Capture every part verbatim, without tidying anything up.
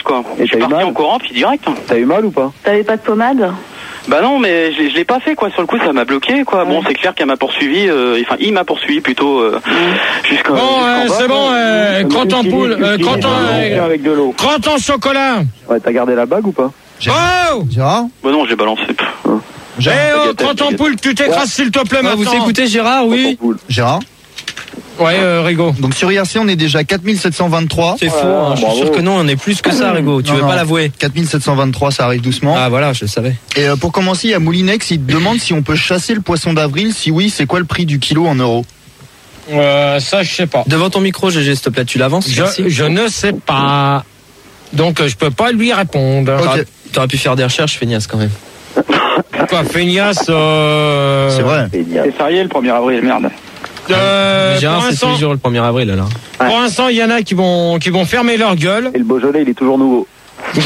quoi. Et je suis parti en courant, puis direct. T'as eu mal ou pas? T'avais pas de pommade? Bah non, mais je, je l'ai pas fait, quoi. Sur le coup, ça m'a bloqué, quoi. Ouais. Bon, c'est clair qu'elle m'a poursuivi, euh, enfin, il m'a poursuivi plutôt euh, mmh. jusqu'à. Bon, euh, c'est bon, euh, crotte en poule, euh, crotte en, avec de l'eau. crotte en chocolat. Ouais, t'as gardé la bague ou pas? Oh! Gérard? Bah non, j'ai balancé. Eh oh, crotte en poule, tu t'écrases, ouais. s'il te plaît, maintenant. Vous écoutez Gérard, oui? Gérard? Ouais, euh, Rigo. Donc sur I R C, on est déjà quatre mille sept cent vingt-trois. C'est faux, hein, je suis sûr que non, on est plus que ça, Rigo. Tu non, veux non. pas l'avouer? quatre mille sept cent vingt-trois, ça arrive doucement. Ah voilà, je le savais. Et euh, pour commencer, il y a Moulinex, il te demande si on peut chasser le poisson d'avril. Si oui, c'est quoi le prix du kilo en euros? Euh, ça, je sais pas. Devant ton micro, G G, s'il te plaît, tu l'avances? Je, je ne sais pas. Donc, je peux pas lui répondre. Ok. T'aurais pu faire des recherches, feignasse, quand même. Quoi, feignasse euh... C'est vrai. C'est férié le premier avril, merde. Euh, Gérard, c'est tous les jours le premier avril, alors. Pour ouais. l'instant, il y en a qui vont, qui vont fermer leur gueule. Et le Beaujolais, il est toujours nouveau. euh,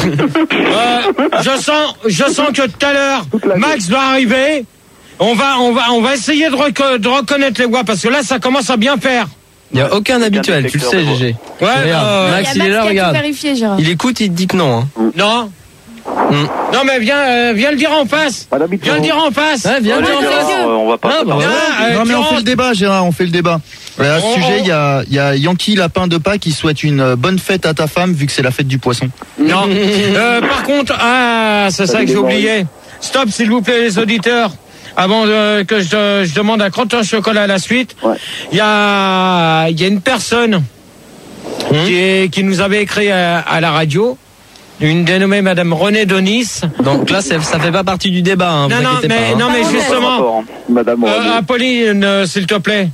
je sens, je sens que tout à l'heure, Max doit arriver. On va, on va, on va essayer de, reco- de reconnaître les voix parce que là, ça commence à bien faire. Il n'y a aucun habituel, tu le sais, G G. Ouais, euh, Max, il, il est là, regarde. Il écoute, il te dit que non. Hein. Non. Mm. Non mais viens, euh, viens le dire en face. Viens le dire en face. Ouais, viens ouais, le dire en face. Euh, on va pas. Ah, bah, ouais. euh, non mais on fait le débat, Gérard, on fait le débat. Ouais, à ce oh, sujet, il oh. y a, il y a Yankee Lapin de Pâques qui souhaite une bonne fête à ta femme vu que c'est la fête du poisson. Non. euh, par contre, ah, c'est ça que j'ai oublié. Stop, s'il vous plaît, les auditeurs. Avant de, que je, je demande à Crotte en chocolat à la suite, il ouais. y a, il y a une personne mmh. qui, est, qui nous avait écrit à, à la radio. Une dénommée Madame Renée Donis. Donc là, ça fait pas partie du débat. Hein, non, non, mais, pas, hein. non, mais justement, Madame euh, Apolline, euh, s'il te plaît.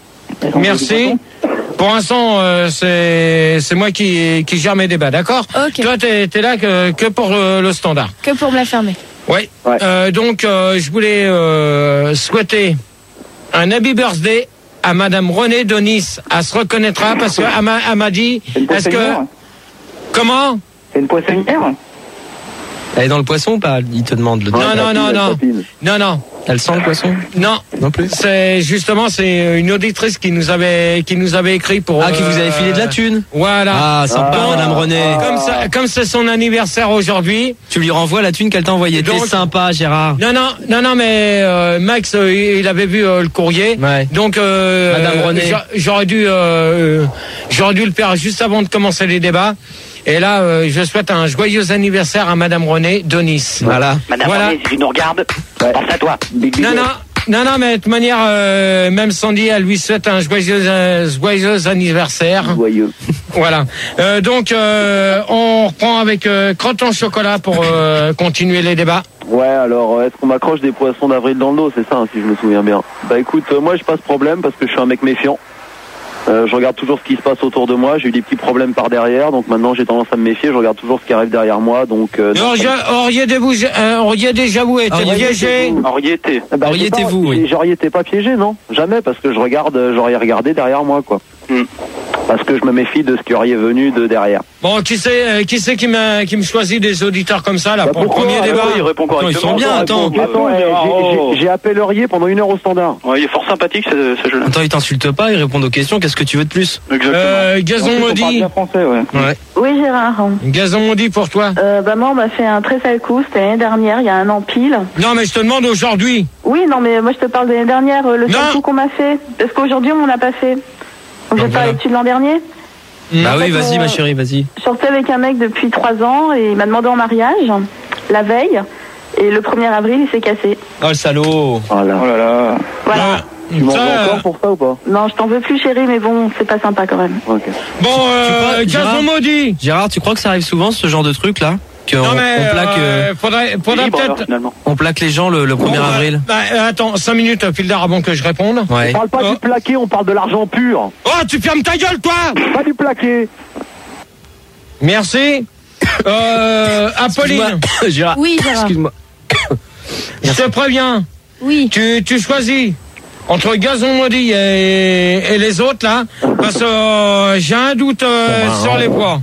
Merci. Pour l'instant, euh, c'est c'est moi qui qui gère mes débats, d'accord? Okay. Toi, t'es t'es là que que pour euh, le standard. Que pour me la fermer. Oui. Ouais. Euh, donc, euh, je voulais euh, souhaiter un happy birthday à Madame Renée Donis. Elle se reconnaîtra parce qu'elle m'a, elle m'a dit. Est-ce que comment? C'est une poissonnière. Elle est dans le poisson ou pas? Il te demande. Le non, non, non, non, non, non. Elle sent le poisson? Non, non plus. C'est justement c'est une auditrice qui nous avait qui nous avait écrit pour. Ah, euh, qui vous avait filé de la thune. Voilà. Ah, sympa, ah, Madame Renée. Comme ça, comme c'est son anniversaire aujourd'hui. Tu lui renvoies la thune qu'elle t'a envoyée. T'es sympa, Gérard. Non, non, non, non, mais euh, Max, euh, il avait vu euh, le courrier. Ouais. Donc, euh, Madame Renée. J'aurais dû, euh, j'aurais dû le faire juste avant de commencer les débats. Et là, euh, je souhaite un joyeux anniversaire à Madame Renée Donis. Voilà. Madame voilà. Renée, si tu nous regardes, ouais. pense à toi. Non, non, non, non, mais de toute manière, euh, même Sandy, elle lui souhaite un joyeux, euh, joyeux anniversaire. Joyeux. Voilà. Euh, donc, euh, on reprend avec euh, Crotte en chocolat pour euh, continuer les débats. Ouais, alors, est-ce qu'on m'accroche des poissons d'avril dans le dos? C'est ça, hein, si je me souviens bien. Bah écoute, euh, moi, j'ai pas ce problème parce que je suis un mec méfiant. Euh, je regarde toujours ce qui se passe autour de moi. J'ai eu des petits problèmes par derrière, donc maintenant j'ai tendance à me méfier. Je regarde toujours ce qui arrive derrière moi, donc. Euh, auriez euh, déjà vous été piégé? Auriez été. Bah, auriez été vous, oui. J'aurais été pas piégé, non? Jamais, parce que je regarde, j'aurais regardé derrière moi, quoi. Mm. Parce que je me méfie de ce qui aurait venu de derrière. Bon, qui c'est, euh, qui c'est qui m'a, qui me choisit des auditeurs comme ça, là, bah pour le premier débat? Il répond correctement. Ils sont bien, attends. attends euh, j'ai, j'ai appelé Laurier pendant une heure au standard. Ouais, il est fort sympathique, ce, ce jeu-là. Attends, il t'insulte pas, il répond aux questions, qu'est-ce que tu veux de plus? Exactement. Euh, Gazon maudit. Français, ouais. Ouais. Oui, Gérard. Gazon maudit pour toi. Euh, bah, moi, on m'a fait un très sale coup, c'était l'année dernière, il y a un an pile. Non, mais je te demande aujourd'hui. Oui, non, mais moi, je te parle de l'année dernière, le sale coup qu'on m'a fait. Parce qu'aujourd'hui, on m'en a pas fait. Donc, je vais te parler dessus de l'an dernier. Bah oui, vas-y, ma chérie, vas-y. Je sortais avec un mec depuis trois ans et il m'a demandé en mariage la veille. Et le premier avril, il s'est cassé. Oh, le salaud. Oh là là. Oh là, là. Voilà. Ah, tu m'en veux encore pour ça ou pas? Non, je t'en veux plus, chérie, mais bon, c'est pas sympa quand même. Okay. Bon, euh, Gazon maudit. Gérard, tu crois que ça arrive souvent, ce genre de truc, là? Non, on, mais on plaque, euh, faudrait, faudrait libre, peut-être. alors, on plaque les gens le, le premier bon, avril. Bah, euh, attends, cinq minutes, Pildar, avant que je réponde. Ouais. On parle pas oh. du plaqué, on parle de l'argent pur. Oh, tu fermes ta gueule, toi! Pas du plaqué. Merci. Euh, Apolline. Gérard. Oui, Gérard. Excuse-moi. Je te préviens. Oui. Tu, tu choisis entre Gazon maudit et, et les autres, là, parce que euh, j'ai un doute euh, bon, bah, sur ouais. les poids.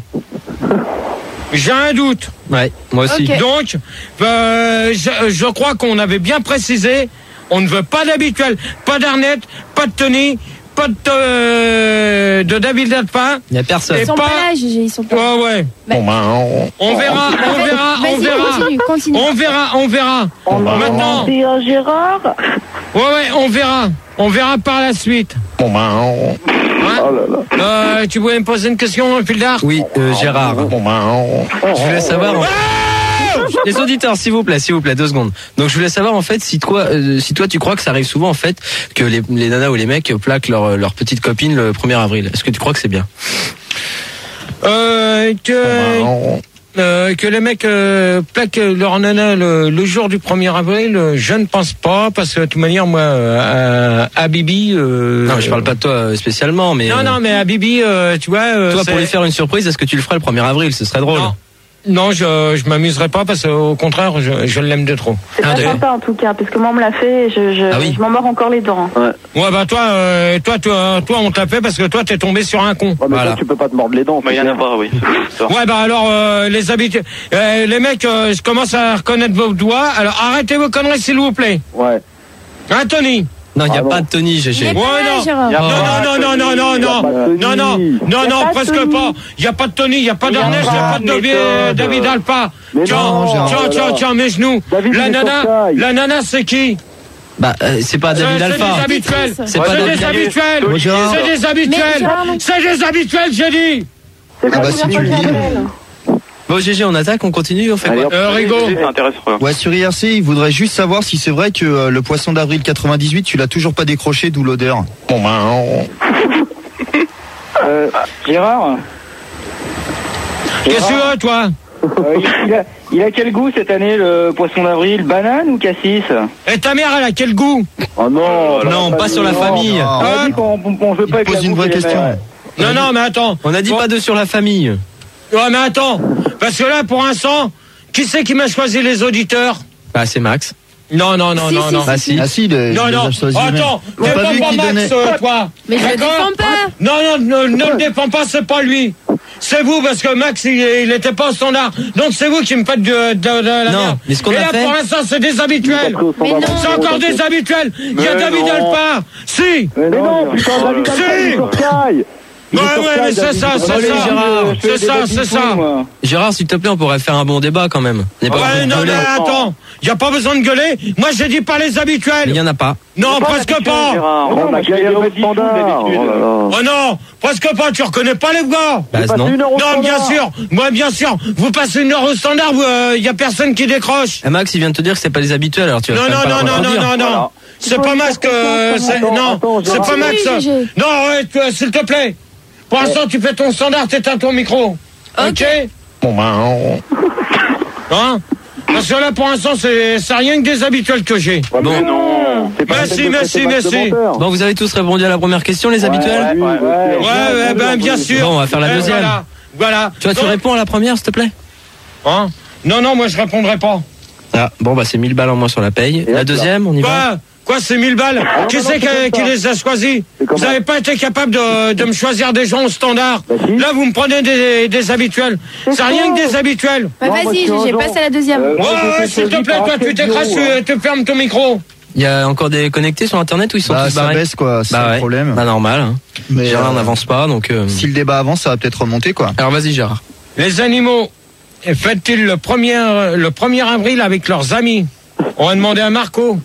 J'ai un doute. Ouais, moi aussi. Okay. Donc, euh, je, je crois qu'on avait bien précisé, on ne veut pas d'habituel, pas d'arnette, pas de tenue, pas de, euh, de David Alpha. Il y a personne. Ils sont pas là, G G, ils sont pas là. Ouais, ouais. Bah. Bon, ben, on, on verra, on verra, on Vas-y, verra. continue, continue. On verra, on verra. Maintenant. C'est un Gérard. Ouais, ouais, on verra. On verra par la suite. Bon, ben, on... Hein Oh là là. euh, tu voulais me poser une question, Pildar? Oui, euh, Gérard. Bon, ben, on... Je voulais savoir... En... Les auditeurs, s'il vous plaît, s'il vous plaît, deux secondes. Donc, je voulais savoir, en fait, si toi, euh, si toi, tu crois que ça arrive souvent, en fait, que les, les nanas ou les mecs plaquent leur, leur petite copine le premier avril. Est-ce que tu crois que c'est bien? Euh, que... Euh, que les mecs euh, plaquent leur nana le, le jour du premier avril, euh, je ne pense pas, parce que de toute manière, moi, euh, à, à Bibi... Euh, non, je parle pas de toi spécialement, mais... Non, non, mais à Bibi, euh, tu vois... Euh, toi, c'est... pour lui faire une surprise, est-ce que tu le ferais le premier avril? Ce serait drôle. Non. Non, je je m'amuserai pas parce qu'au contraire, je, je l'aime de trop. C'est Ah, pas de- sympa en tout cas, parce que moi on me l'a fait et je, je, Ah oui. je m'en mords encore les dents. Ouais. Ouais, bah toi, euh, toi, toi, toi, on t'a fait parce que toi, t'es tombé sur un con. Ouais, mais Voilà. toi, tu peux pas te mordre les dents. Bah, il y en a c'est pas, oui. C'est vrai. Ouais, bah alors, euh, les habitués, euh, les mecs, euh, je commence à reconnaître vos doigts. Alors, arrêtez vos conneries, s'il vous plaît. Ouais. Hein, Tony? Non, il n'y a Ah, pas non. de Tony, G Il G. est pas Ouais, là, non. Gérard. Y a Non, pas non, non, non, non, non, pas de non, non, Tony. non, Y a non, pas de presque Tony. pas. Il y a pas de Tony, il y a pas Y a d'Ernest, il y a pas pas de de David, méthode. David Alpha. Mais Tiens, non, tiens, Gérard. tiens, tiens, mes genoux. David, La il est nana, sur taille. la nana, c'est qui? Bah, euh, c'est pas David C'est- Alpha. C'est des habituels. C'est pas C'est David des Alpha. habituels. Bon, Gérard. C'est des Mais habituels. Gérard, non. C'est des habituels, j'ai dit. C'est Ah pas bah, la si première tu fois le que dis. j'appelle. Bon, G G, on attaque, on continue, on fait Allez, quoi? hop. Euh, Rigo. C'est intéressant. Ouais, sur I R C, il voudrait juste savoir si c'est vrai que euh, le poisson d'avril quatre-vingt-dix-huit, tu l'as toujours pas décroché, d'où l'odeur. Bon, ben, on... Euh, Gérard, Qu'est-ce que tu veux, toi? euh, il, il a, il a quel goût cette année le poisson d'avril? Banane ou cassis? Et ta mère, elle a quel goût? Oh non. Non, pas sur la famille. non. On a dit qu'on on, on veut Il pas avec pose la une bouffe vraie et les question. mères. Non, non, mais attends. On a dit Bon. pas deux sur la famille. Ouais, mais attends. Parce que là, pour l'instant, qui c'est qui m'a choisi les auditeurs? Bah, c'est Max. Non, non, non, Si, non, si, non. si, Bah, si. Ah si, il est- Non, il les non, a choisis attends, lui-même. T'as pas défends vu pas qu'il Max, donnait... euh, toi. Mais je le D'accord défends pas. Non, non, ne, ne le défends pas, c'est pas lui. C'est vous, parce que Max, il, il était pas au standard. Donc c'est vous qui me faites de, de, de la Non, merde. mais ce qu'on Et a là, fait- pour l'instant, c'est des habituels. Mais non. C'est encore des habituels. Il y a Mais David non. Alpar. Si. Mais non, putain, David Alpha, il est sur taille. Il Ouais, est sur ouais, taille, mais c'est David. ça, c'est Allez, ça. Gérard. Je fais C'est des ça, bêtises c'est ça. fous, moi. Gérard, s'il te plaît, on pourrait faire un bon débat quand même. On n'est pas Ouais, obligé de non, gueuler. mais attends. Il n'y a pas besoin de gueuler. Moi, j'ai dit pas les Mais il habituels. y en a pas. Non, Pas presque d'habitude, pas. Gérard. On Non, a je fais gagné des au bêtises standard. d'habitude. Oh là là. Oh non, presque pas. Tu reconnais pas les gars. Bah, Passe non. une heure au Non, bien standard. sûr. Moi, bien sûr. Vous passez une heure au standard, il n'y a personne qui décroche. Eh, Max, il vient de te dire que c'est pas les habituels, alors tu vas Non, quand même non, pas non, le non, non, contredire. non, non. Voilà. C'est pas Max que... c'est- attends, Non, attends, c'est Gérard. pas Max. Oui, G G. Non, ouais, tu- s'il te plaît. Pour l'instant, tu fais ton standard, t'éteins ton micro. Ok. Bon, ben, on... Hein? Parce que là, pour l'instant, c'est c'est rien que des habituels que j'ai. Ouais, Bon. mais non. C'est pas Merci, la peine de merci, traiter Max de merci. menteur. Bon, vous avez tous répondu à la première question, les habituels? Oui, Ouais, bien ouais. sûr. Ouais, ouais, ben, bien sûr. Bon, on va faire la Eh, deuxième. Voilà. Voilà. Tu vois, tu Donc- réponds à la première, s'il te plaît? Hein? Non, non, moi, je répondrai pas. Ah, bon, bah, c'est mille balles en moins sur la paye. Et La hop, deuxième, on y va? Quoi? Quoi, c'est mille balles? Qui non, c'est c'est qui, comme qui ça. les a choisis? C'est comme Vous ça. n'avez pas été capable de, de me choisir des gens au standard. Bah, si. Là, vous me prenez des, des habituels. C'est rien que des habituels. Bah, Non, moi, vas-y, je suis un G G, genre. passe à la deuxième. Euh, Ouais, moi, j'ai ouais, été s'il te choisi plaît, par toi, tu Arcade t'écrases, Bio, hein. tu, tu fermes ton micro. Il y a encore des connectés sur Internet ou ils sont Bah, tous ça barrés? baisse quoi, c'est Bah le ouais. problème. Bah, normal. Hein. Mais Gérard euh, n'avance pas, donc... euh, si le débat avance, ça va peut-être remonter quoi. Alors, vas-y, Gérard. Les animaux fêtent-ils le premier, le premier avril avec leurs amis? On va demander à Marco.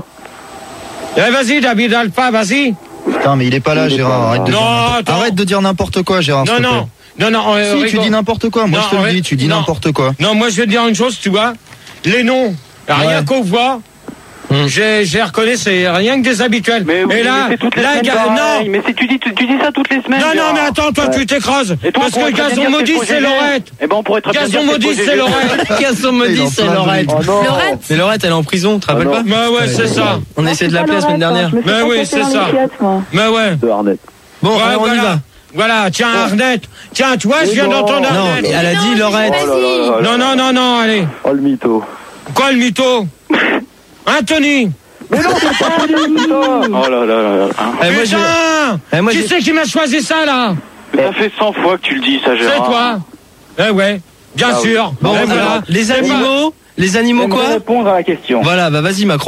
Eh, vas-y, David Alpha, vas-y. Putain, mais il est pas là, Il est Gérard. pas là. Arrête de, Non, dire n'importe- attends. Arrête de dire n'importe quoi, Gérard. Non, s'il te non. plaît. Non, non, euh, Si, tu Rigo. dis n'importe quoi. Moi, Non, je te le ouais, dis, tu dis non. n'importe quoi. Non, moi, je vais te dire une chose, tu vois. Les noms, rien Ouais. qu'on voit, Hum. j'ai, j'ai reconnu, c'est rien que des habituels. Mais oui, Et là, mais c'est toutes les là, semaines ga- pareil. non. Mais c'est tu dis tu, tu dis ça toutes les semaines. Non, non, Gérard. mais attends, toi, tu t'écrases. Et toi, Parce on pourrait que très bien Gazon dire maudit, faux c'est G G. Lorette. Eh ben, on pourrait très bien Gazon dire maudit, faux c'est G G. Lorette. Gazon Il maudit, en c'est plein Lorette. Oh non. Lorette. Mais Lorette, elle est en prison, tu te rappelles Ah pas? non. Bah ouais, c'est ça. On a essayé de l'appeler la semaine dernière. Je me suis Mais pas oui, cassée c'est dans les ça. chiottes, moi. Mais ouais. De Arnett. Bon, Ouais, alors on y voilà. va. Voilà, tiens, Arnett. Tiens, tu vois, je viens Mais non. d'entendre Non, Arnett. elle a Non, dit G G, Lorette. vas-y. Non, non, non, non, allez. Oh le mytho. Quoi, le mytho? Anthony. Oh là là là là. Hein. Eh, moi, j'ai- Putain! Eh, moi, Qui j'ai- c'est qui m'a choisi ça, là? Ça fait cent fois que tu le dis, ça, C'est Gérard. toi. Eh ouais, bien Ah oui. sûr. Bon, Eh alors, voilà. les animaux, les animaux J'aimerais quoi? répondre à la question. Voilà, bah vas-y Macron.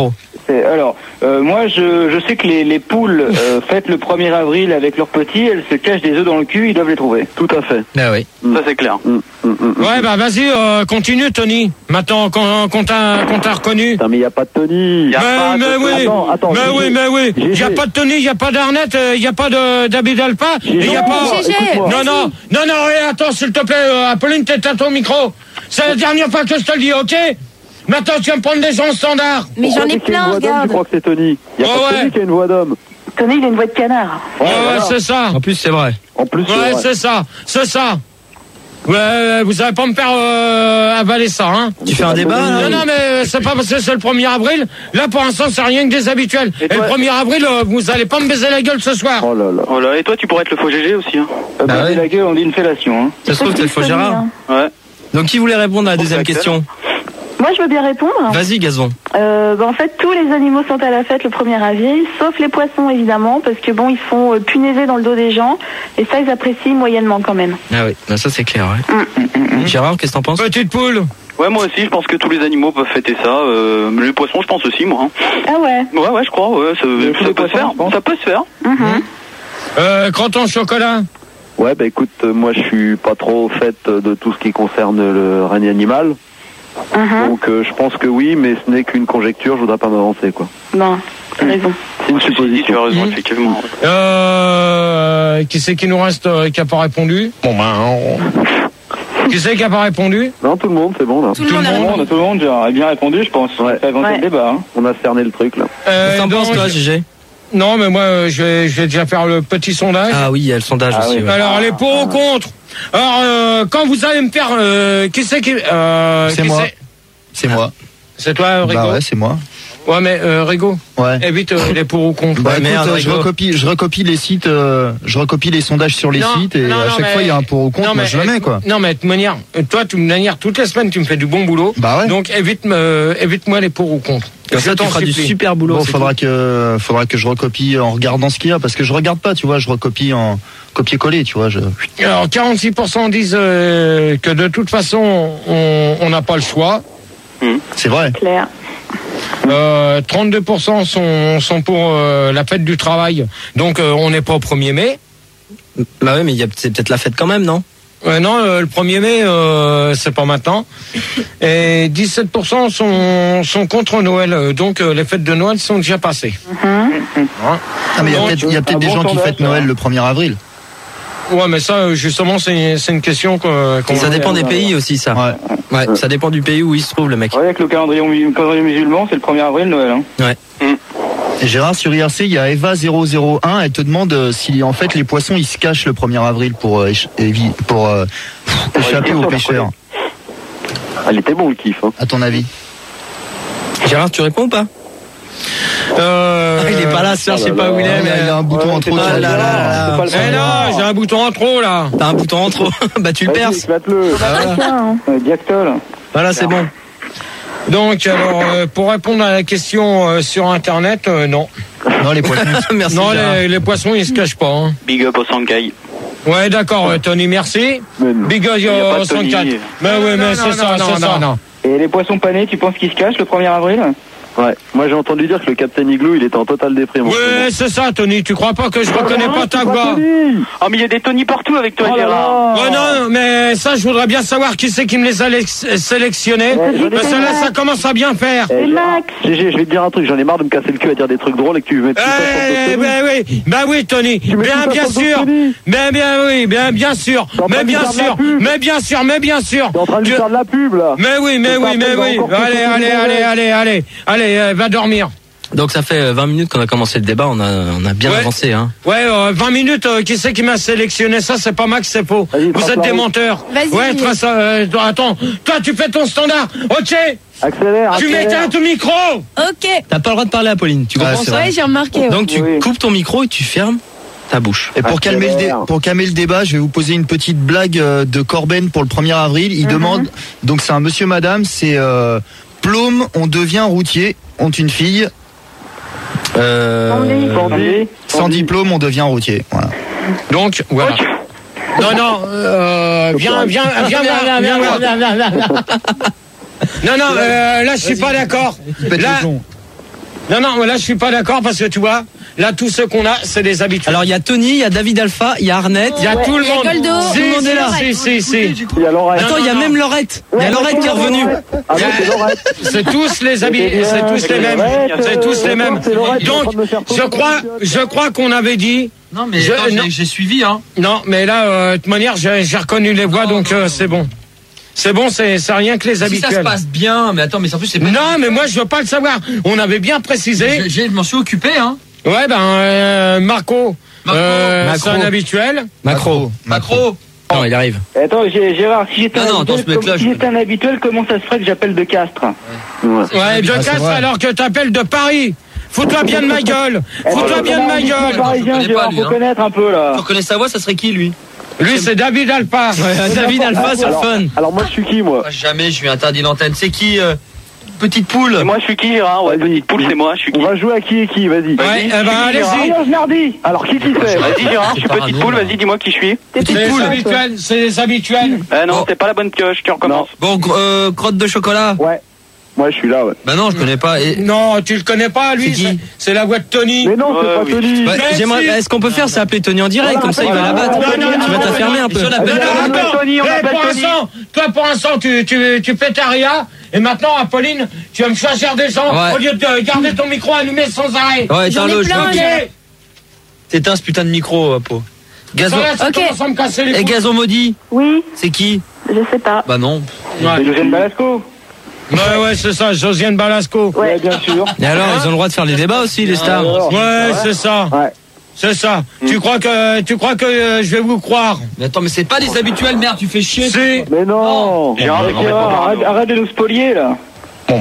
c'est. Alors, euh, moi, je, je sais que les, les poules euh, fêtent le premier avril avec leurs petits, elles se cachent des œufs dans le cul, ils doivent les trouver. Tout à fait. Ah oui. Ça c'est clair. Mm, mm, mm, mm. Ouais, bah vas-y, euh, continue, Tony. Maintenant qu'on qu'on t'a qu'on t'a reconnu. Putain, mais y a pas de Tony. Y a pas Mais, mais de- oui, Attends, attends, mais G G. oui, mais oui. G G. Il y a pas de Tony, il y a pas d'Arnett, euh, il y a pas de d'Abid Alpa, et il y a Non, pas. G G. écoute-moi. Non, non, non, non, et attends, s'il te plaît, euh, Apolline, t'es à ton micro. C'est la dernière fois que je te le dis, ok? Maintenant, tu vas me prendre des gens standards. Mais Pourquoi j'en ai dès qu'il y a plein, une voix d'homme, regarde. Tu crois que c'est Tony? Y a Ouais, pas de ouais. Tony qui a une voix d'homme. Tony, il a une voix de canard. Ouais, ouais, voilà. c'est ça. En plus, c'est vrai. En plus, c'est Ouais, vrai. c'est ça, c'est ça. Ouais, vous allez pas me faire euh, avaler ça, hein? Tu fais un débat, là? Non, non, mais c'est pas parce que c'est le premier avril. Là, pour l'instant, c'est rien que des habituels. Et, Et toi- le premier avril, euh, vous allez pas me baiser la gueule ce soir. Oh là là. Voilà, et toi tu pourrais être le faux G G aussi. Hein. Euh, Bah bah, ouais. la gueule, on dit une fellation. Hein. Ça se trouve, t'es le faux Tony, Gérard. hein. Ouais. Donc, qui voulait répondre à la deuxième D'accord. question? Moi, je veux bien répondre. Vas-y, Gazon. Euh, bah, en fait, tous les animaux sont à la fête le premier avril, sauf les poissons, évidemment, parce que bon, ils font euh, punaiser dans le dos des gens, et ça, ils apprécient moyennement quand même. Ah oui, bah, ça c'est clair, ouais. Gérard, qu'est-ce que t'en penses? Petite poule. Ouais, moi aussi, je pense que tous les animaux peuvent fêter ça. Euh, les poissons, je pense aussi, moi. hein. Ah ouais. Ouais, ouais, je crois. Ouais, ça, Et tous ça les peut se poissons, faire. je pense. Ça peut se faire. Mhm. Euh, croton chocolat. Ouais, bah écoute, euh, moi je suis pas trop au fait euh, de tout ce qui concerne le règne animal. Mhm. Donc euh, je pense que oui, mais ce n'est qu'une conjecture, je voudrais pas m'avancer quoi. Bon, t'as raison. C'est une Ceci dit, tu as supposition. raison, Mmh. effectivement. Euh, qui c'est qui nous reste euh, qui a pas répondu? Bon ben, on... qui c'est qui a pas répondu? Non, tout le monde, c'est bon là. Tout le monde a Tout le raison. monde, tout le monde a bien répondu, je pense. Ouais. Ça a avancé Ouais. le débat. Hein. On a cerné le truc là. Euh, Qu'est-ce que t'en donc, penses, toi, G G? Non, mais moi, euh, je vais, je vais déjà faire le petit sondage. Ah oui, il y a le sondage Ah aussi, oui. ouais. Alors, les pour ou contre? Alors, euh, quand vous allez me faire, euh, qui c'est qui, euh, C'est qui moi. C'est moi. C'est toi, Rigo? Bah ouais, c'est moi. Ouais, mais euh, Rigo, Ouais. évite euh, les pour ou contre. Bah Ouais, écoute, merde, euh, je Rigo. recopie, je recopie les sites, euh, je recopie les sondages sur les Non, sites et non, à non, chaque mais- fois il y a un pour ou contre, non, moi mais- je le mets quoi. Non, mais de toute manière, euh, toi, de toute manière, toutes les semaines, tu me fais du bon boulot. Bah ouais. Donc, évite, me, évite-moi les pour ou contre. Comme Je ça, tu t'en feras du supplie. super boulot. Bon, c'est faudra tout. que, faudra que je recopie en regardant ce qu'il y a parce que je regarde pas, tu vois, je recopie en copier-coller, tu vois. Je... Alors, quarante-six pour cent disent euh, que de toute façon, on on n'a pas le choix. C'est vrai. Claire. Euh, trente-deux pour cent sont, sont pour euh, la fête du travail. Donc, euh, on n'est pas au premier mai. Bah ouais, mais il y a c'est peut-être la fête quand même, non? Euh, non, euh, le premier mai, euh, c'est pas maintenant. Et dix-sept pour cent sont, sont contre Noël. Euh, Donc, euh, les fêtes de Noël sont déjà passées. Hein. Ah mais il y a Donc, peut-être, il y a peut-être un des bon gens qui sondage, fêtent ça. Noël le premier avril. Ouais, mais ça, euh, justement, c'est c'est une question que- qu'on... Ça dépend des pays aussi, ça. Ouais. Ouais, ça dépend du pays où il se trouve, le mec. Ouais, avec le calendrier, le calendrier musulman, c'est le premier avril, Noël. Hein. Et Gérard, sur I R C, il y a Eva zéro zéro un, elle te demande euh, si en fait les poissons ils se cachent le premier avril pour, euh, éch- évi- pour euh, pff, échapper aux pêcheurs. Ah, il était bon le kiff. Hein. À ton avis? Gérard, tu réponds ou pas? Euh... Ah, il est pas là, ça, je sais là pas là. où il est, Il a, il a mais. un bouton Ouais, en c'est trop pas sur Oh le là là là. là. C'est pas le Eh premier. là, j'ai un bouton en trop, là. T'as un bouton en trop. Bah, tu le Vas-y, perces. éclate-le. Voilà, Tiens, hein. Euh, Diactol. voilà c'est bon. Donc, alors, euh, pour répondre à la question euh, sur Internet, euh, non. Non, les poissons. Merci. non, Gérard. les, les poissons, ils se cachent pas. Hein. Big up au Sankai. Ouais, d'accord, euh, Tony, merci. Mais non. Big up y a pas au de Tony. cent quatre. Mais oui, mais c'est ça, c'est ça. Et les poissons panés, tu penses qu'ils se cachent le premier avril? Ouais. Moi j'ai entendu dire que le Captain Igloo il était en total déprime. en ce moment. Ouais, c'est ça, Tony. Tu crois pas que je reconnais pas ta voix? Oh, mais il y a des Tony partout avec toi, Oh là Gérard. là. Ouais, non, mais ça, je voudrais bien savoir qui c'est qui me les a lex- sélectionnés. j'en ai Parce que là, ça commence à bien faire. Eh, C'est Gérard, Max. G G, je vais te dire un truc, j'en ai marre de me casser le cul à dire des trucs drôles et que tu veux mettre tout ça sur Eh, ton ben oui, bah oui, Tony. mets Bien, tout ça bien sur le sûr. Tony. Mais bien, oui, bien, bien sûr. en train Mais de bien lui faire de la sûr. pub. Mais bien sûr, mais bien sûr. T'es en train de lui Tu- faire de la pub là. Mais oui, mais C'est oui, pas mais après, il va oui. encore te Allez, couper allez, les allez, oreilles. allez, allez. Allez, euh, va dormir. Donc ça fait euh, vingt minutes qu'on a commencé le débat, on a, on a bien Ouais. avancé. Hein. Ouais, euh, vingt minutes, euh, qui c'est qui m'a sélectionné ça? C'est pas Max, c'est faux. Vas-y, Vous trace êtes la des route. menteurs. Vas-y. Ouais, trace, euh, toi, attends. Toi, tu fais ton standard. Ok. Accélère, Tu accélère. m'éteins ton micro. Ok. T'as pas le droit de parler à Pauline, tu Ouais, comprends c'est ça? vrai. Ouais, j'ai remarqué. ouais. Donc tu Oui. coupes ton micro et tu fermes ta bouche. Et pour calmer, le dé- Accélère. pour calmer le débat, je vais vous poser une petite blague euh, de Corben pour le premier avril. Il demande, donc c'est un monsieur madame, c'est euh, Plôme, on devient routier, ont une fille. Euh... Sandy. Sans diplôme, on devient routier. Voilà. Donc, voilà. Non, non, euh, viens, viens, viens, viens, viens, viens, viens, viens. Non, non, euh, là, je suis pas d'accord. Pète Là, les plombs. Non, non, là je suis pas d'accord parce que tu vois, là tous ceux qu'on a, c'est des habitués. Alors il y a Tony, il y a David Alpha, il y a Arnett, il y a Ouais, tout le il y a monde. Goldo. Si, Tout le monde est là. Si, si, si. Il y a Laurette. Attends, il y a non, même non. Laurette. Il y a Laurette qui est revenue. Ah non, c'est Laurette. C'est tous les habitués, c'est tous les mêmes. C'est tous les mêmes. Donc, je crois, je crois qu'on avait dit. Non, mais Je- attends, j'ai- non. j'ai suivi, hein. Non, mais là, euh, de toute manière, j'ai j'ai reconnu les voix, Non, donc non, euh, non, c'est non. bon. C'est bon, c'est c'est rien que les Si ça se habituels. passe bien, mais attends, mais en plus, c'est pas. Non, mais moi, je veux pas le savoir. On avait bien précisé. Je, je- je m'en suis occupé, hein. Ouais, ben, euh, Marco, Marco. euh, Macro. c'est un habituel. Macro. Macro. Non, il arrive. Attends, Gé- Gérard, si j'étais Non, un, non, attends, habituel, ce mec-là, comme- si je- j'étais un habituel, comment ça se ferait que j'appelle de Castres? Ouais. Ouais, de Ah, c'est casse vrai. alors que t'appelles de Paris. Fous-toi bien de ma gueule. Fous-toi bien de ma gueule. Parisien, connais Gérard, pas, lui, faut hein. connaître un peu, là. Tu reconnais sa voix, ça serait qui, lui? Lui, c'est David Alpha. David Alpha sur le Alors, fun. alors moi je suis qui moi? Ah, jamais, je lui interdis l'antenne. C'est qui, euh, petite poule? Et moi, je suis qui, Gérard? Ouais, petite poule, c'est moi, je suis qui? On va jouer à qui et qui, vas-y. Ouais, eh ben, allez-y. Ariane Nardi. Alors qui qui c'est? Vas-y, Gérard, je suis petite poule, vas-y, dis-moi qui je suis. C'est les habituels, c'est les habituels. Ah non, Oh. c'est pas la bonne pioche, tu recommences. Bon, gr- euh, crotte de chocolat. Ouais. Moi je suis là, ouais. Bah non, je connais pas. Et... Non, tu le connais pas, lui. C'est qui c'est- C'est la voix de Tony. Mais non, c'est Ouais, pas oui. Tony. Bah, Mais j'aimerais- si. Est-ce qu'on peut faire c'est appeler Tony en direct, Voilà, comme ça il va voilà, la battre. voilà, Non, non, Tu vas non, t'affermer non, un peu. sur la Non, belle- non, on appelle attends. Tony, on Eh, appelle pour Tony. l'instant, toi, pour l'instant, tu, tu, tu fais ta ria. Et maintenant, Apolline, tu vas me choisir des gens Ouais. au lieu de garder ton micro allumé sans arrêt. Ouais, J'en ai éteins-le, je plein, veux là. que- T'éteins ce putain de micro, Apo. Gazon. Ça, là, ça Ok. commence à me casser les Et couilles. Gazon maudit, Oui, c'est qui? je sais pas. Bah non. C'est Ouais, Josiane Balasco. ouais, ouais, c'est ça, Josiane Balasco. Ouais, bien sûr. Et alors, ils ont le droit de faire les débats aussi, les stars. Alors, Ouais, c'est ça. Ouais. C'est ça. Tu crois que, tu crois que euh, je vais vous croire? Mais attends, mais c'est pas des habituels, merde, tu fais chier. Si. Mais non. Gérard, Ouais, Gérard, arrête, arrête de nous spolier, là. Si.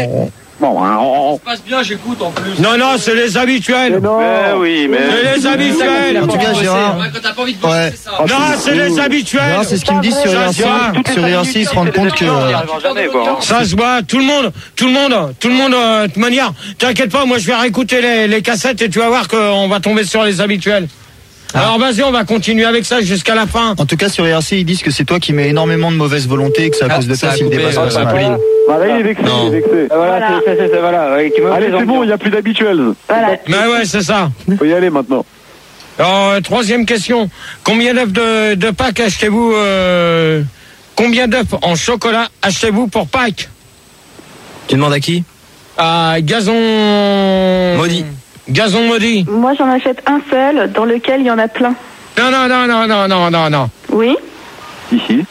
Bon, hein, on- Ça se passe bien, j'écoute en plus. Non, non, c'est les Mais habituels. non. Mais oui, mais. C'est les habituels. En tout cas, Gérard, Ouais, quand t'as pas envie de bosser, Ouais. c'est ça. Ah, Non, c'est les habituels. Gérard, c'est ce qu'ils me disent sur Ça I R C. se voit. Sur I R C, ils se rendent compte que. On euh, n'y arrivera jamais, quoi. hein. Ça se voit, tout le monde, tout le monde, tout le monde, euh, de toute manière, t'inquiète pas, moi je vais réécouter les, les cassettes et tu vas voir qu'on va tomber sur les habituels. Alors vas-y, on va continuer avec ça jusqu'à la fin. En tout cas, sur I R C, ils disent que c'est toi qui mets énormément de mauvaise volonté et que c'est à Ah, cause de ça toi a si le coupé, débat se euh, passe mal. Apolline. Bah là il est vexé, Non. il est vexé. Ah, voilà, Voilà. c'est ça, c'est ça, voilà. Ouais, tu me Allez, plaisante c'est bon, bien. il n'y a plus d'habituels. Voilà. Mais ouais, c'est ça. Faut y aller maintenant. Alors, euh, troisième question. Combien d'œufs de, de Pâques achetez-vous euh, Combien d'œufs en chocolat achetez-vous pour Pâques? Tu demandes à qui? À Gazon... Maudit. Gazon maudit. Moi, j'en achète un seul dans lequel il y en a plein. Non, non, non, non, non, non, non, non. Oui. Ici.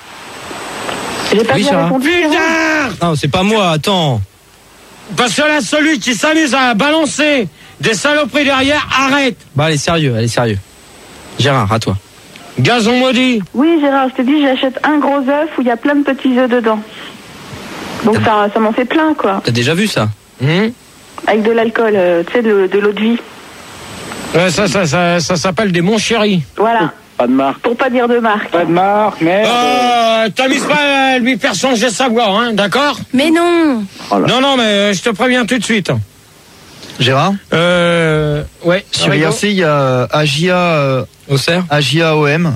J'ai pas Oui, bien Sarah. répondu. Gérard. Putain! Non, c'est pas moi, attends. Parce que là, celui qui s'amuse à balancer des saloperies derrière, arrête. Bah, allez, sérieux, allez, sérieux. Gérard, à toi. Gazon maudit. Oui, Gérard, je te dis, j'achète un gros œuf où il y a plein de petits œufs dedans. Donc ça, ça m'en fait plein, quoi. T'as déjà vu ça? Hum Avec de l'alcool, euh, tu sais, de, de l'eau de vie. Ouais, ça, ça, ça, ça s'appelle des mon chéri. Voilà. Pas de marque. Pour pas dire de marque. Pas de marque, merde. Euh, t'amuses pas à lui faire changer sa voix, hein, d'accord? Mais non. Voilà. Non, non, mais euh, je te préviens tout de suite. Gérard, Euh, ouais. sur Rigo. I R C, il y a Agia, euh, Auxerre? Agia O M.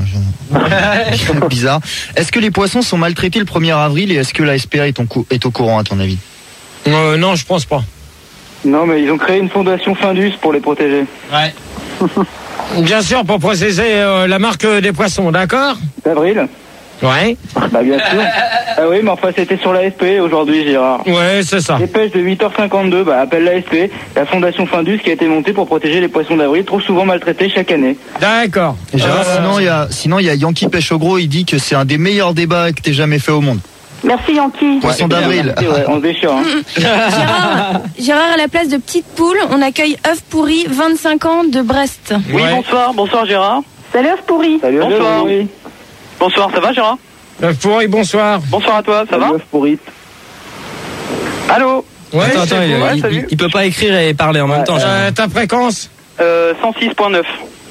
Je- Bizarre. Est-ce que les poissons sont maltraités le premier avril et est-ce que la S P A est, en cou- est au courant à ton avis? Euh, non, je pense pas. Non, mais ils ont créé une fondation Findus pour les protéger. Ouais. Bien sûr, pour préciser euh, la marque des poissons, d'accord? D'avril. Ouais. Bah, bien sûr. Ah oui, mais enfin, c'était sur la S P aujourd'hui, Gérard. Ouais, c'est ça. Dépêche de huit heures cinquante-deux, bah, appelle la S P, la fondation Findus qui a été montée pour protéger les poissons d'avril, trop souvent maltraités chaque année. D'accord. Et Gérard, Euh, sinon il y a, sinon il y a Yankee Pêche au gros, il dit que c'est un des meilleurs débats que t'aies jamais fait au monde. Merci, Yankee. Poisson d'avril. Ouais, ouais, on se déchire, hein. Gérard, Gérard, à la place de petite poule, on accueille œuf pourri, vingt-cinq ans de Brest. Oui, Ouais. bonsoir, bonsoir Gérard. Salut, œuf pourri. Salut, Bonsoir. oui. Bonsoir, ça va Gérard? Euh, pourri, bonsoir. Bonsoir à toi, ça va? L'œuf pourri. Allô? Ouais, attends, c'est attends, il, bon. ouais, il- salut. il- il peut pas écrire et parler en même temps, Gérard. Euh, ta fréquence? Euh, cent six point neuf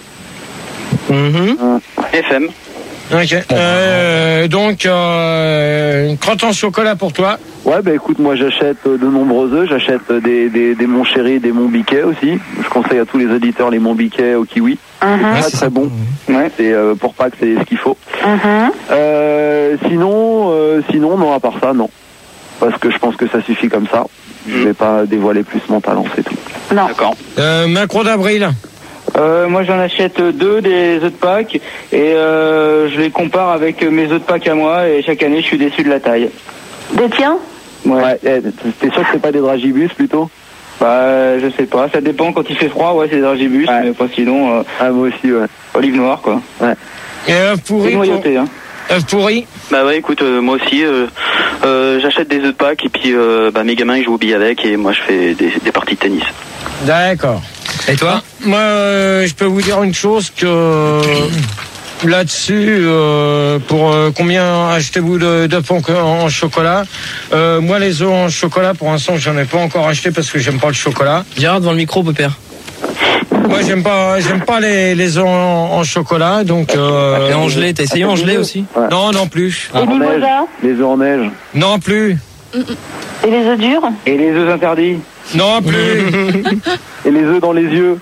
Mhm. F M. Ok. Euh, donc, euh, une crotte en chocolat pour toi. Ouais, bah écoute, moi j'achète euh, de nombreux œufs, j'achète euh, des, des, des Mon Chéri, des Mon Biquet aussi. Je conseille à tous les auditeurs les Mon Biquet au kiwi. Mhm, Très très bon. Ouais. C'est euh, pour Pâques, c'est ce qu'il faut. mhm. Euh, sinon, euh, sinon, non, à part ça, non. parce que je pense que ça suffit comme ça. Je vais pas dévoiler plus mon talent, c'est tout. Non. D'accord. Euh, macro d'avril. Euh, moi j'en achète deux des œufs de Pâques et euh, je les compare avec mes œufs de Pâques à moi et chaque année je suis déçu de la taille. Des tiens? Ouais. ouais eh, t'es sûr que c'est pas des dragibus plutôt? Bah je sais pas, ça dépend, quand il fait froid, ouais c'est des dragibus, ouais. Mais pas sinon... Euh, ah moi aussi ouais. Olive noire quoi. Ouais. Et œuf pourri. C'est noyauté pour... hein. œuf pourri. Bah ouais, écoute, euh, moi aussi, euh, euh, j'achète des œufs de Pâques et puis euh, bah, mes gamins ils jouent au billes avec et moi je fais des, des parties de tennis. D'accord. Et toi? Moi, euh, je peux vous dire une chose que là-dessus, euh, pour euh, combien achetez-vous de, d'œufs en, en chocolat? euh, Moi, les œufs en chocolat, pour l'instant, j'en ai pas encore acheté parce que j'aime pas le chocolat. Gérard, devant le micro, pépère. Moi, j'aime pas, j'aime pas les, les œufs en, en chocolat, donc. Euh, Et en gelée, t'as essayé en gelée aussi? Ouais. Non, non plus. Et mimosa? Les œufs en neige? Non plus. Et les œufs durs? Et les œufs interdits? Non plus. Et les œufs dans les yeux?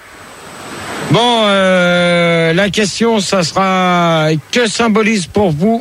Bon, euh, la question, ça sera que symbolise pour vous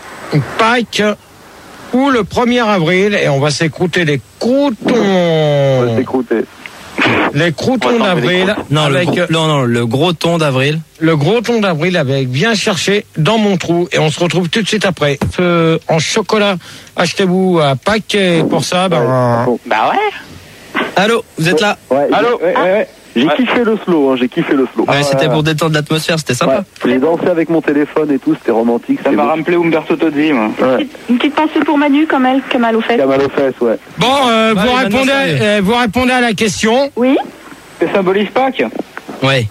Pâques ou le premier avril? Et on va s'écrouter les croutons. On va s'écrouter. Les croutons d'avril. Non, avec le gros, non, non, le gros ton d'avril. Le gros ton d'avril avec bien cherché dans mon trou. Et on se retrouve tout de suite après. Euh, en chocolat, achetez-vous à Pâques. Et pour ça, ben... Ouais, bah ouais. Allô, vous êtes là? Ouais, Allô? Ouais, ouais, ouais. J'ai ouais. kiffé le slow, hein, j'ai kiffé le slow. Ouais, Ah, c'était ouais, pour détendre l'atmosphère, c'était sympa. Ouais. J'ai dansé avec mon téléphone et tout, c'était romantique. Ça c'était m'a beau. rappelé Umberto Tozzi, moi. Ouais. Une petite pensée pour Manu, comme elle, qui a mal aux fesses. Qui a mal aux fesses, ouais. Bon, euh, Ouais, vous, maintenant, répondez, ça y est. euh, vous répondez à la question. Oui. Ça symbolise Pâques? Ouais.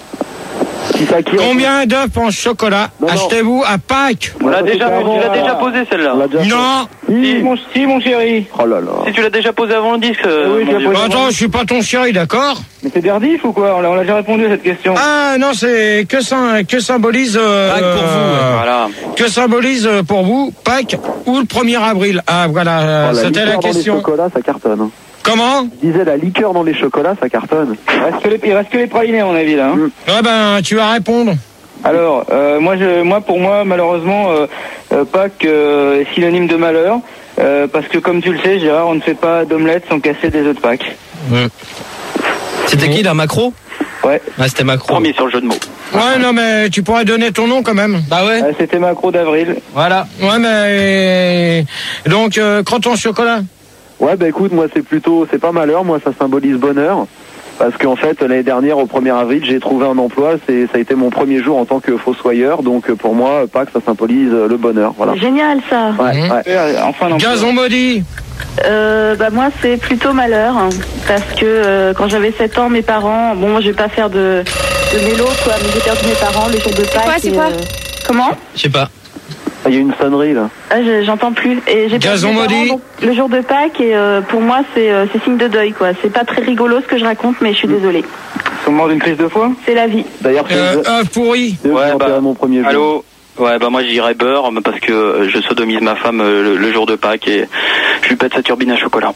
Qui ça, qui Combien d'œufs en chocolat Non, non. achetez-vous à Pâques? On l'a Ouais, déjà, c'était avant, tu l'as euh, déjà posé celle-là. On l'a déjà Non. fait. Si, Si. mon, si, mon chéri. Oh là là. Si tu l'as déjà posé avant le disque. euh, Oui, je mon l'ai Dieu. posé. Bah, attends, je suis pas ton chéri, d'accord? Mais c'est Derdif ou quoi? On l'a on l'a déjà répondu à cette question. Ah non, c'est que, sym- que symbolise euh, Pâques pour vous, ouais. euh, Voilà. que symbolise euh, pour vous Pâques ou le premier avril? Ah voilà, euh, Oh, la c'était la liqueur dans les question. chocolats, ça cartonne. hein. Comment? Je disais, la liqueur dans les chocolats, ça cartonne. Il reste que les, il reste que les pralinés, à mon avis, là. Hein. Ouais ben, tu vas répondre. Alors, euh, moi, je, moi, pour moi, malheureusement, euh, euh, Pâques euh, est synonyme de malheur. Euh, parce que, comme tu le sais, Gérard, on ne fait pas d'omelette sans casser des œufs de Pâques. Mmh. C'était qui, là, Macro? Ouais. Ah, c'était Macro. Premier sur le jeu de mots. Ouais, non mais tu pourrais donner ton nom quand même. Bah ouais. Euh, C'était Macro d'avril. Voilà. Ouais mais donc euh, croton au chocolat. Ouais, bah écoute, moi c'est plutôt, c'est pas malheur, moi ça symbolise bonheur. Parce qu'en fait, l'année dernière, au premier avril, j'ai trouvé un emploi, c'est, ça a été mon premier jour en tant que fossoyeur, donc pour moi, Pâques, ça symbolise le bonheur, voilà. Génial, ça. Ouais, Mmh. ouais. Euh, enfin, non. Gazon maudit. Euh, bah moi c'est plutôt malheur hein, parce que euh, quand j'avais sept ans mes parents, bon moi je vais pas faire de, de mélo quoi, mais j'ai perdu mes parents le jour de Pâques. quoi, c'est et, quoi euh, Comment? Je sais pas. Il y a une sonnerie là. Ah, je- j'entends plus. Et j'ai perdu Gazon mes parents, maudit. donc, le jour de Pâques et euh, pour moi c'est euh, c'est signe de deuil quoi. C'est pas très rigolo ce que je raconte mais je suis désolée. Ils sont morts d'une crise de foie? C'est la vie. D'ailleurs, c'est Euh, eux œuf pourri. c'est eux qui Ouais, ont bah, enterré mon premier jour. Allô? Ouais, bah moi j'irais beurre parce que euh, je sodomise ma femme euh, le, le jour de Pâques et je lui pète sa turbine à chocolat.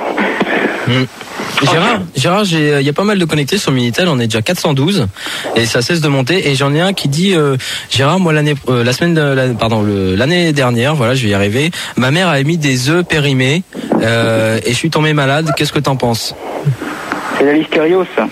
Mmh. Gérard, Gérard, j'ai, il y a pas mal de connectés sur Minitel, on est déjà quatre cent douze et ça cesse de monter. Et j'en ai un qui dit, euh, Gérard, moi l'année, euh, la semaine, de, la, pardon, le, l'année dernière, voilà, je vais y arriver. Ma mère a émis des œufs périmés euh, et je suis tombé malade. Qu'est-ce que t'en penses? C'est la lischériose, ça.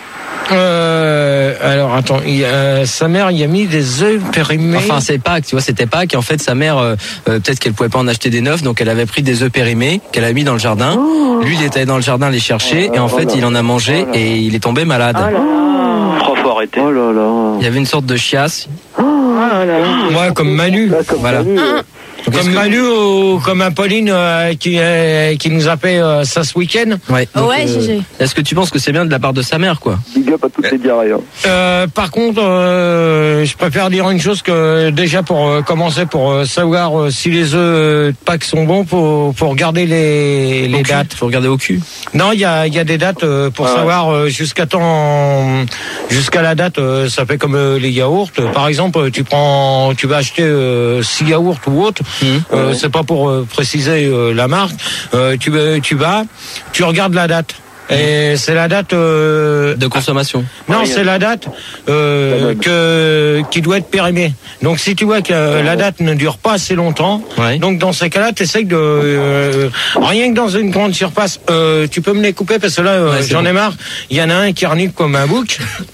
Euh, alors attends, il, euh, sa mère il a mis des œufs périmés. Enfin, c'est Pâques, tu vois, c'était Pâques. Et en fait, sa mère, euh, euh, peut-être qu'elle pouvait pas en acheter des neufs, donc elle avait pris des œufs périmés qu'elle a mis dans le jardin. Oh. Lui, il était allé dans le jardin les chercher et en fait, il en a mangé et il est tombé malade. Oh là là. Trop fort arrêté. Oh là là. Il y avait une sorte de chiasse. Oh là là. Ouais, comme Manu. Là, comme Voilà. Manu, euh, Comme Manu ou comme Apolline euh, qui, euh, qui nous a fait euh, ça ce week-end. Ouais. Oh Donc, ouais, euh, G G. Est-ce que tu penses que c'est bien de la part de sa mère, quoi? big up à toutes les diarrhées. hein. Euh, par contre, euh, je préfère dire une chose que déjà pour euh, commencer, pour euh, savoir euh, si les œufs de Pâques sont bons, faut, faut regarder les, les Au cul. dates. Faut regarder au cul. Non, il y a, il y a des dates euh, pour Ah ouais. savoir euh, jusqu'à temps, jusqu'à la date. euh, ça fait comme euh, les yaourts. Par exemple, tu prends, tu vas acheter euh, six yaourts ou autre. Mmh. Euh, Ouais. C'est pas pour euh, préciser euh, la marque. Euh, tu vas, tu vas, tu regardes la date. Et c'est la date euh, de consommation. Non, c'est la date euh, que qui doit être périmée. Donc si tu vois que euh, la date ne dure pas assez longtemps, ouais. donc dans ces cas-là, tu essayes de euh, rien que dans une grande surface, euh, tu peux me les couper parce que là euh, ouais, j'en bon. ai marre. Il y en a un qui renifle comme un bouc.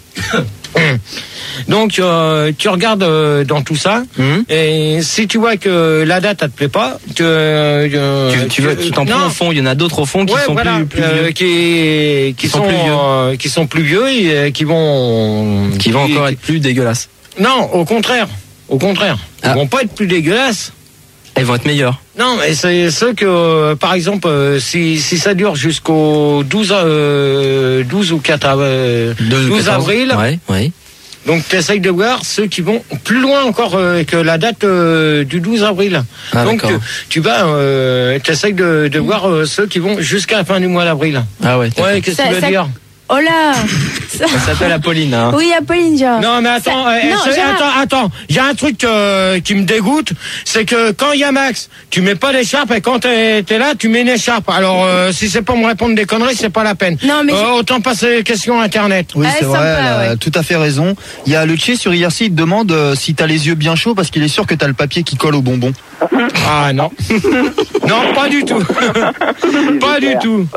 Donc euh, tu regardes euh, dans tout ça mmh. et si tu vois que la date elle te plaît pas, que euh, tu, tu, veux, tu t'en prends au fond. Il y en a d'autres au fond qui ouais, sont voilà, plus, plus euh, vieux, qui, qui sont, sont plus vieux, euh, qui sont plus vieux et qui vont qui vont encore être plus dégueulasses. Non, au contraire, au contraire, ah. ils vont pas être plus dégueulasses. Elles vont être meilleures. Non, mais c'est ceux que, euh, par exemple, euh, si, si ça dure jusqu'au douze, euh, douze ou quatre, euh, douze avril, ouais, ouais. donc tu essayes de voir ceux qui vont plus loin encore euh, que la date euh, du douze avril. Ah, donc tu, tu vas, euh, tu essayes de, de voir euh, ceux qui vont jusqu'à la fin du mois d'avril. Ah ouais. Ouais, qu'est-ce que tu veux ça... dire? Oh là ça s'appelle Apolline. Hein. Oui, Apolline, genre. Non, mais attends, ça... euh, non, attends, attends. Il y a un truc euh, qui me dégoûte, c'est que quand il y a Max, tu mets pas d'écharpe et quand t'es, t'es là, tu mets une écharpe. Alors, euh, si c'est pour me répondre des conneries, c'est pas la peine. Non, mais euh, autant passer les questions Internet. Oui, c'est ah, vrai, sympa, elle a ouais. tout à fait raison. Il y a le Tché sur I R C, il te demande euh, si t'as les yeux bien chauds parce qu'il est sûr que t'as le papier qui colle au bonbon. Ah non. Non, pas du tout. Pas du tout.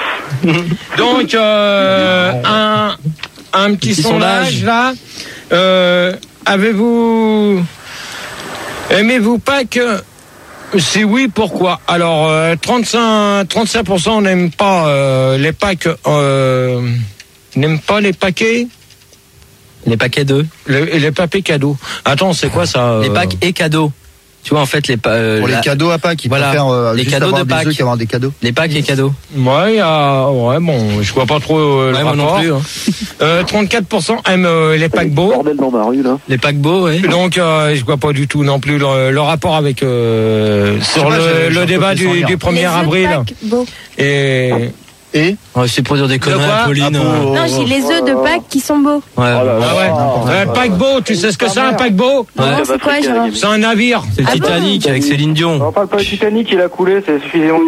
Donc euh, un un petit, petit sondage, sondage là. Euh, avez-vous aimez-vous pas que si oui, pourquoi? Alors euh, trente-cinq pour cent n'aiment pas euh, les packs euh, n'aiment pas les paquets. Les paquets de les, les papiers cadeaux. Attends, c'est quoi ça euh... Les packs et cadeaux. Tu vois, en fait, les euh, pour la... les cadeaux à Pâques, ils voilà, préfèrent euh, les juste cadeaux avoir de des Pâques. œufs qu'avoir des cadeaux. Les Pâques et cadeaux. Ouais, y a... ouais, bon, je vois pas trop euh, ouais, le moi rapport. non plus. Hein. Euh, trente-quatre pour cent aiment euh, les paquebots. Bordel dans ma rue là. Les paquebots, ouais. Donc, euh, je vois pas du tout non plus le, le rapport avec euh, sur pas, le, le débat du, du premier avril. Et Et ouais, c'est pour dire des conneries, Pauline. Non, j'ai les œufs de Pâques qui sont beaux. Ouais, ah ouais. Euh, paquebot, tu sais ce que c'est un paquebot? Ouais. Non, c'est quoi, genre? C'est un navire. C'est le ah Titanic bon avec Céline Dion. On parle pas du Titanic, il a coulé, c'est suffisant.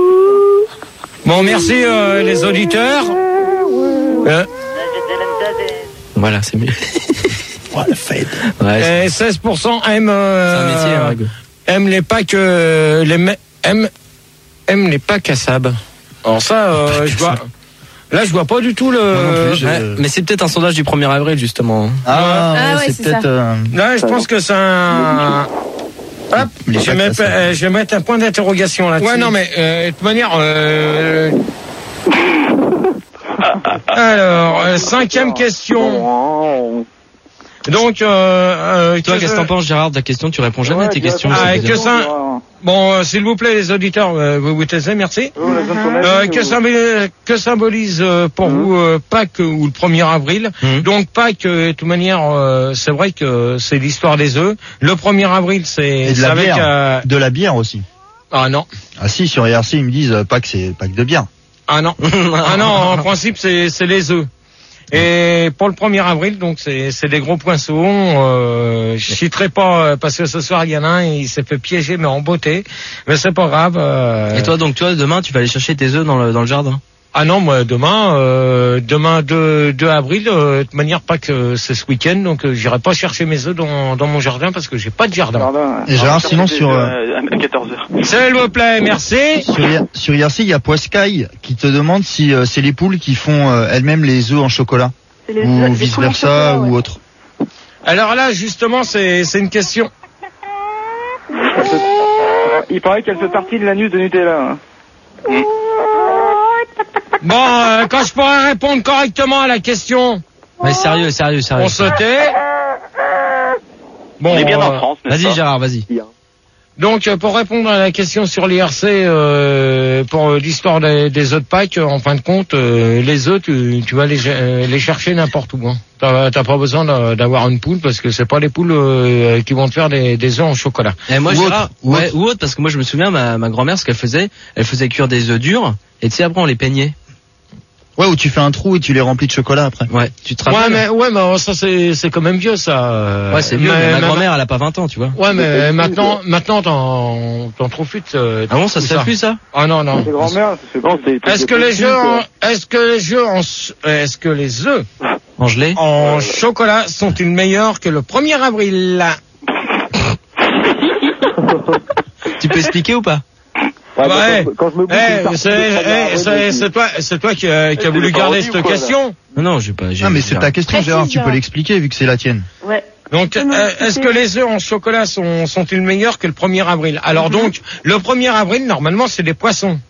Bon, merci euh, les auditeurs. Euh. Voilà, c'est mieux. Voilà, fade. Ouais, et seize pour cent aiment, euh, c'est un métier, hein, aiment les packs, euh, les me- aiment, aiment les packs à sable. Alors ça, euh, je vois. Là, je vois pas du tout le. Non plus, je... ouais, mais c'est peut-être un sondage du premier avril justement. Ah, ah ouais, c'est, c'est peut-être. Euh... Là, je pense que c'est un. Hop, je vais, mettre, euh, je vais mettre un point d'interrogation là-dessus. Ouais, non, mais euh, de toute manière. Euh... Alors, euh, cinquième question. Donc, euh, euh, toi, qu'est-ce que t'en penses, Gérard, de la question? Tu réponds jamais ouais, à tes questions. Ah, que ça. Bon, euh, s'il vous plaît, les auditeurs, euh, vous vous taisez, merci. Euh, que, symbolise, que symbolise euh, pour mmh. vous euh, Pâques ou le premier avril? Mmh. Donc Pâques, euh, de toute manière, euh, c'est vrai que c'est l'histoire des œufs. Le premier avril, c'est, Et de c'est la avec bière. Euh... De la bière aussi. Ah non. Ah si, sur I R C, ils me disent euh, Pâques, c'est Pâques de bière. Ah non. Ah non, en principe, c'est, c'est les œufs. Et pour le premier avril, donc c'est c'est des gros poinçons. Euh, je citerai pas parce que ce soir il y en a un, il s'est fait piéger mais en beauté. Mais c'est pas grave. Euh... Et toi donc toi demain tu vas aller chercher tes œufs dans le dans le jardin? Ah non, moi demain, euh, demain deux avril, euh, de toute manière pas que c'est ce week-end, donc euh, j'irai pas chercher mes œufs dans, dans mon jardin parce que j'ai pas de jardin. jardin. Et Gérard, sinon sur euh, à quatorze heures. S'il vous plaît, merci. Sur, sur I R C, il y a Poiscaille qui te demande si euh, c'est les poules qui font euh, elles-mêmes les œufs en chocolat les, ou vice versa ouais. ou autre. Alors là, justement, c'est c'est une question. Il paraît qu'elle fait partie de l'anus de Nutella. Mmh. Bon, euh, quand je pourrais répondre correctement à la question. Mais sérieux, sérieux, sérieux. On se tait. Bon, on est bien en euh, France, vas-y, pas Gérard, vas-y. Donc, pour répondre à la question sur l'I R C, euh, pour l'histoire des, des œufs de Pâques, en fin de compte, euh, les œufs, tu, tu vas les, euh, les chercher n'importe où. Hein. T'as, t'as pas besoin d'avoir une poule parce que c'est pas les poules euh, qui vont te faire des, des œufs en chocolat. Et moi, ou Gérard, autre, ou, ouais, autre. ou autre, parce que moi, je me souviens, ma, ma grand-mère, ce qu'elle faisait, elle faisait cuire des œufs durs, et tu sais, après, on les peignait. Ouais, où tu fais un trou et tu les remplis de chocolat après. Ouais, tu te Ouais, rappelles. mais, ouais, mais ça, c'est, c'est quand même vieux, ça. Ouais, c'est vieux, mais ma grand-mère, elle a pas vingt ans, tu vois. Ouais, mais maintenant, maintenant, t'en, t'en trouves plus de, Ah bon, ça se fait plus, ça? Ah non, non. C'est grand-mère, c'est Non, c'est- Est-ce que les jeux, en- est-ce que les jeux en, est-ce que les œufs En gelée? en chocolat sont-ils meilleurs que le premier avril? Tu peux expliquer ou pas? Ouais, bah, Ouais. quand, quand je me bouge Eh, une tarte c'est, de eh, première c'est, avril, c'est toi, c'est toi qui, euh, qui a Eh, voulu t'es pas garder rendu cette ou quoi, là question. Non, non, j'ai pas, j'ai. Ah, mais c'est ta question, Précise, Gérard, tu peux Gérard. l'expliquer vu que c'est la tienne. Ouais. Donc, Non, euh, c'était- est-ce que les œufs en chocolat sont, sont-ils meilleurs que le premier avril? Alors donc, le premier avril, normalement, c'est des poissons.